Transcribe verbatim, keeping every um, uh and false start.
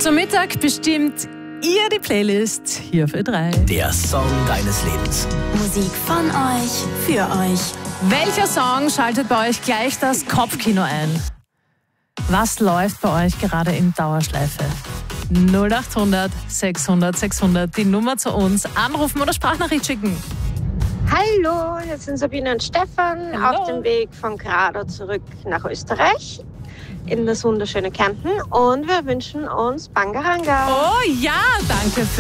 Zum Mittag bestimmt ihr die Playlist hier für drei. Der Song deines Lebens. Musik von euch, für euch. Welcher Song schaltet bei euch gleich das Kopfkino ein? Was läuft bei euch gerade in Dauerschleife? null acht hundert sechshundert sechshundert, die Nummer zu uns. Anrufen oder Sprachnachricht schicken. Hallo, hier sind Sabine und Stefan Hallo. auf dem Weg von Grado zurück nach Österreich in das wunderschöne Kärnten und wir wünschen uns Bangaranga. Oh ja, danke für